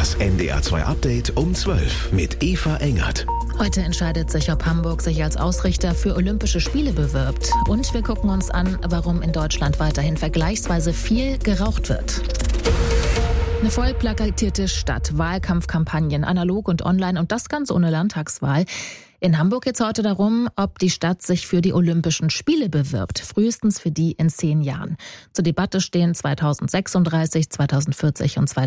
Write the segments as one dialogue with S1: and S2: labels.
S1: Das NDR 2 Update um 12 mit Eva Engert.
S2: Heute entscheidet sich, ob Hamburg sich als Ausrichter für Olympische Spiele bewirbt. Und wir gucken uns an, warum in Deutschland weiterhin vergleichsweise viel geraucht wird. Eine voll plakatierte Stadt, Wahlkampfkampagnen, analog und online und das ganz ohne Landtagswahl. In Hamburg geht es heute darum, ob die Stadt sich für die Olympischen Spiele bewirbt, frühestens für die in 10 Jahren. Zur Debatte stehen 2036, 2040 und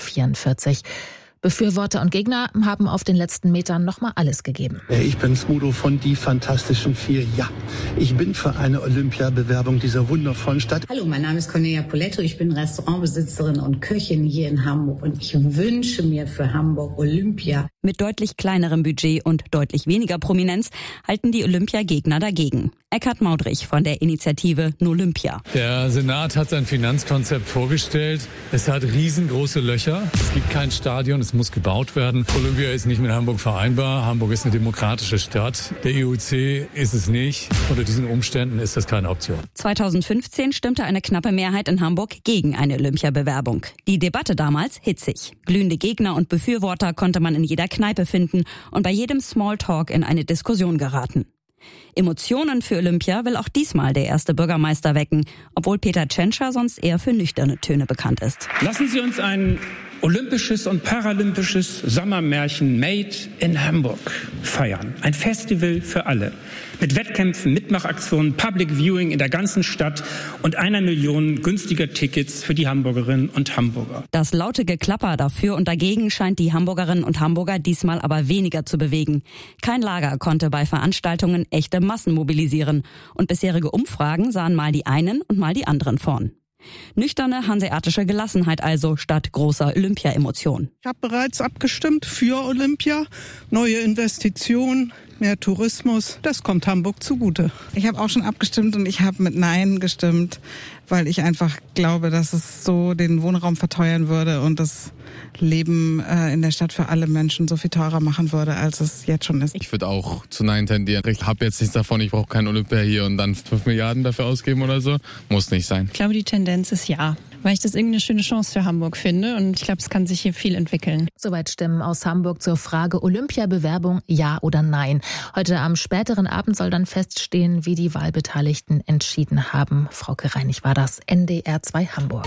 S2: 2044. Befürworter und Gegner haben auf den letzten Metern nochmal alles gegeben.
S3: Ich bin Smudo von Die Fantastischen Vier. Ja, ich bin für eine Olympiabewerbung dieser wundervollen Stadt.
S4: Hallo, mein Name ist Cornelia Poletto. Ich bin Restaurantbesitzerin und Köchin hier in Hamburg. Und ich wünsche mir für Hamburg Olympia.
S5: Mit deutlich kleinerem Budget und deutlich weniger Prominenz halten die Olympiagegner dagegen. Eckhard Maudrich von der Initiative Nolympia.
S6: Der Senat hat sein Finanzkonzept vorgestellt. Es hat riesengroße Löcher. Es gibt kein Stadion, es muss gebaut werden. Olympia ist nicht mit Hamburg vereinbar. Hamburg ist eine demokratische Stadt. Der IOC ist es nicht. Unter diesen Umständen ist das keine Option.
S5: 2015 stimmte eine knappe Mehrheit in Hamburg gegen eine Olympiabewerbung. Die Debatte damals hitzig. Glühende Gegner und Befürworter konnte man in jeder Kneipe finden und bei jedem Smalltalk in eine Diskussion geraten. Emotionen für Olympia will auch diesmal der erste Bürgermeister wecken, obwohl Peter Tschentscher sonst eher für nüchterne Töne bekannt ist.
S7: Lassen Sie uns ein olympisches und paralympisches Sommermärchen Made in Hamburg feiern. Ein Festival für alle. Mit Wettkämpfen, Mitmachaktionen, Public Viewing in der ganzen Stadt und 1 Million günstiger Tickets für die Hamburgerinnen und Hamburger.
S5: Das laute Geklapper dafür und dagegen scheint die Hamburgerinnen und Hamburger diesmal aber weniger zu bewegen. Kein Lager konnte bei Veranstaltungen echte Massen mobilisieren. Und bisherige Umfragen sahen mal die einen und mal die anderen vorn. Nüchterne hanseatische Gelassenheit also statt großer Olympia-Emotion.
S8: Ich habe bereits abgestimmt für Olympia, neue Investitionen, mehr Tourismus. Das kommt Hamburg zugute.
S9: Ich habe auch schon abgestimmt und ich habe mit Nein gestimmt, weil ich einfach glaube, dass es so den Wohnraum verteuern würde und das Leben in der Stadt für alle Menschen so viel teurer machen würde, als es jetzt schon ist.
S10: Ich würde auch zu Nein tendieren. Ich habe jetzt nichts davon, ich brauche kein Olympia hier und dann 5 Milliarden dafür ausgeben oder so. Muss nicht sein.
S11: Ich glaube, die Tendenz ist ja, weil ich das irgendwie eine schöne Chance für Hamburg finde und ich glaube, es kann sich hier viel entwickeln.
S2: Soweit Stimmen aus Hamburg zur Frage Olympiabewerbung ja oder nein. Heute am späteren Abend soll dann feststehen, wie die Wahlbeteiligten entschieden haben. Frauke Reinig war das, NDR 2 Hamburg.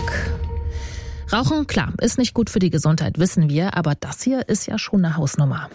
S2: Rauchen, klar, ist nicht gut für die Gesundheit, wissen wir, aber das hier ist ja schon eine Hausnummer.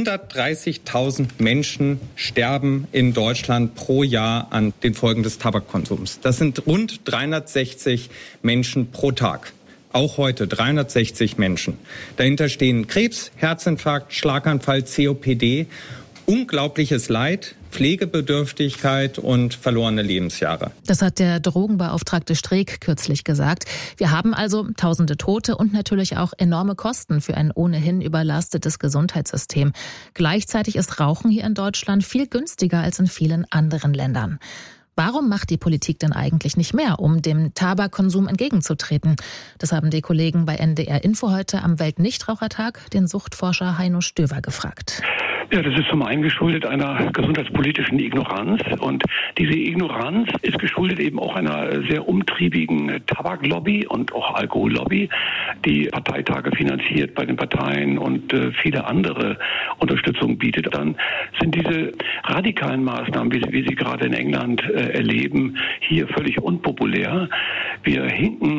S12: 130.000 Menschen sterben in Deutschland pro Jahr an den Folgen des Tabakkonsums. Das sind rund 360 Menschen pro Tag. Auch heute 360 Menschen. Dahinter stehen Krebs, Herzinfarkt, Schlaganfall, COPD, unglaubliches Leid, Pflegebedürftigkeit und verlorene Lebensjahre.
S2: Das hat der Drogenbeauftragte Streeck kürzlich gesagt. Wir haben also tausende Tote und natürlich auch enorme Kosten für ein ohnehin überlastetes Gesundheitssystem. Gleichzeitig ist Rauchen hier in Deutschland viel günstiger als in vielen anderen Ländern. Warum macht die Politik denn eigentlich nicht mehr, um dem Tabakkonsum entgegenzutreten? Das haben die Kollegen bei NDR Info heute am Weltnichtrauchertag den Suchtforscher Heino Stöver gefragt.
S13: Ja, das ist zum einen geschuldet einer gesundheitspolitischen Ignoranz und diese Ignoranz ist geschuldet eben auch einer sehr umtriebigen Tabaklobby und auch Alkohollobby, die Parteitage finanziert bei den Parteien und viele andere Unterstützung bietet. Dann sind diese radikalen Maßnahmen, wie sie gerade in England erleben, hier völlig unpopulär. Wir hinken